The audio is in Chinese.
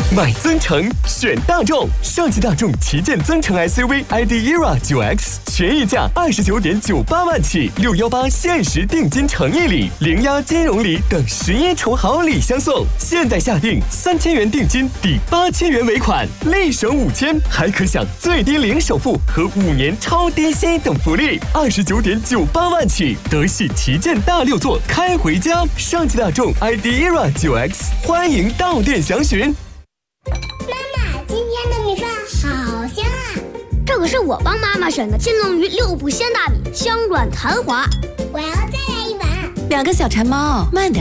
买增程选大众，上汽大众旗舰增程 SUV ID ERA 9X， 权益价29.98万起，618限时定金诚意礼、零押金融礼等11重好礼相送。现在下定3000元定金抵8000元尾款，立省5000，还可享最低零首付和5年超低息等福利，29.98万起，德系旗舰大6座开回家。上汽大众 ID ERA 9X， 欢迎到店详询。 妈妈，今天的米饭好香啊！ 这可是我帮妈妈选的金龙鱼6步鲜大米，香软弹滑。 我要再来一碗。 2个小馋猫，慢点。